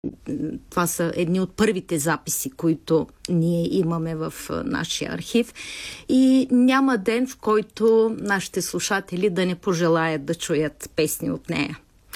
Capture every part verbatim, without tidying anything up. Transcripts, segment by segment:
Това са едни от първите записи, които ние имаме в нашия архив. И няма ден, в който нашите слушатели да не пожелаят да чуят песни от нея.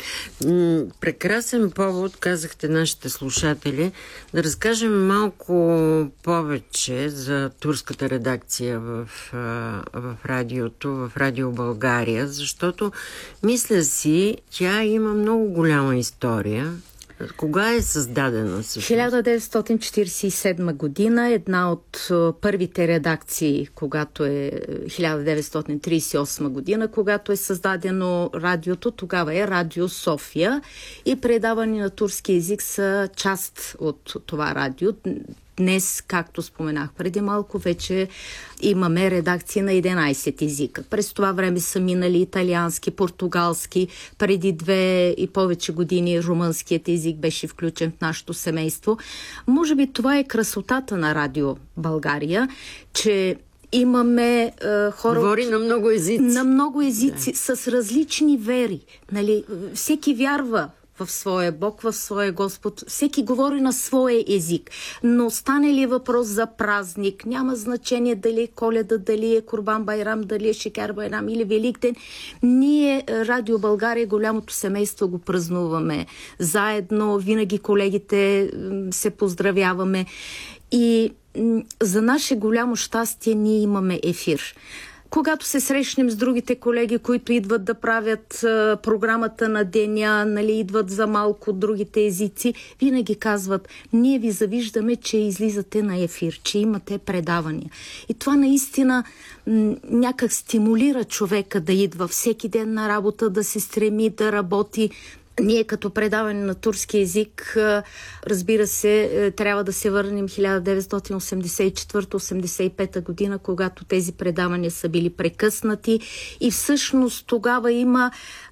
Прекрасен повод, казахте нашите слушатели, да разкажем малко повече за турската редакция в, в радиото, в Радио България, защото мисля си, тя има много голяма история. Кога е създадена всъщност? хиляда деветстотин четиридесет и седма година, една от първите редакции, когато е хиляда деветстотин тридесет и осма година, когато е създадено радиото, тогава е Радио София и предаване на турски език са част от това радио. Днес, както споменах преди малко, вече имаме редакции на единайсет езика. През това време са минали италиански, португалски, преди две и повече години румънският език беше включен в нашето семейство. Може би това е красотата на Радио България, че имаме е, хора... Говори на много езици. На много езици, да. С различни вери. Нали? Всеки вярва в своя Бог, в своя Господ. Всеки говори на своя език. Но стане ли въпрос за празник, няма значение дали е Коледа, дали е Курбан Байрам, дали е Шекер Байрам или Великден. Ние, Радио България, голямото семейство го празнуваме заедно. Винаги колегите се поздравяваме. И за наше голямо щастие ние имаме ефир. Когато се срещнем с другите колеги, които идват да правят а, програмата на деня, нали, идват за малко другите езици, винаги казват, ние ви завиждаме, че излизате на ефир, че имате предавания. И това наистина м- някак стимулира човека да идва всеки ден на работа, да се стреми да работи. Ние като предаване на турски език, разбира се, трябва да се върнем хиляда деветстотин осемдесет и четвърта - осемдесет и пета година, когато тези предавания са били прекъснати и всъщност тогава има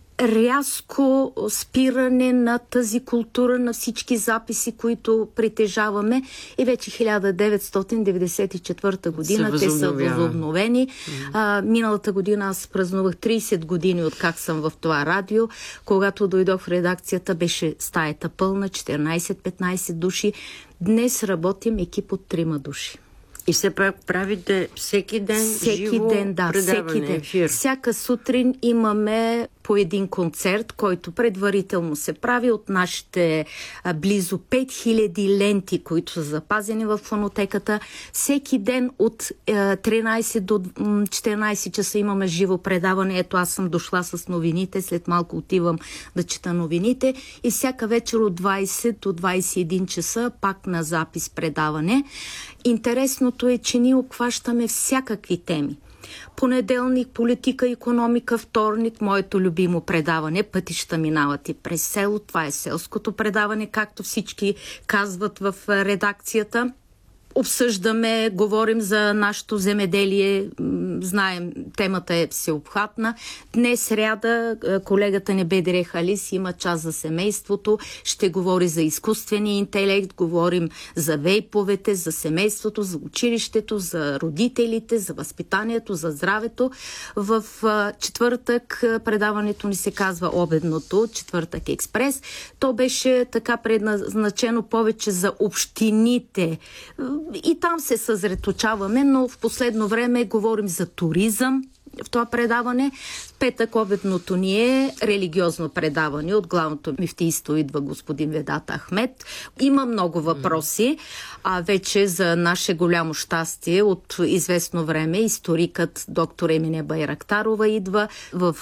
рязко спиране на тази култура, на всички записи, които притежаваме и вече хиляда деветстотин деветдесет и четвърта година те са възобновени. Mm-hmm. А, миналата година аз празнувах тридесет години от как съм в това радио. Когато дойдох в редакцията, беше стаята пълна, четиринайсет-петнайсет души. Днес работим екип от трима души. И все пак правите всеки ден всеки живо ден, да, предаване, всеки ден. Ефир. Всяка сутрин имаме по един концерт, който предварително се прави от нашите а, близо пет хиляди ленти, които са запазени в фонотеката. Всеки ден от а, тринайсет до четиринайсет часа имаме живо предаване. Ето аз съм дошла с новините, след малко отивам да чета новините и всяка вечер от двайсет до двайсет и един часа пак на запис предаване. Интересното е, че ние обхващаме всякакви теми. Понеделник, политика, икономика, вторник, моето любимо предаване, пътища минават и през село. Това е селското предаване, както всички казват в редакцията. Обсъждаме, говорим за нашето земеделие, знаем, темата е всеобхватна. Днес сряда колегата Небедре Халис има час за семейството, ще говори за изкуствения интелект, говорим за вейповете, за семейството, за училището, за родителите, за възпитанието, за здравето. В четвъртък предаването ни се казва Обедното, Четвъртък експрес. То беше така предназначено повече за общините. И там се съсредоточаваме, но в последно време говорим за туризъм в това предаване. В петък обедното ни е религиозно предаване. От главното мифтийство идва господин Ведат Ахмед. Има много въпроси, а вече за наше голямо щастие от известно време историкът доктор Емине Байрактарова идва в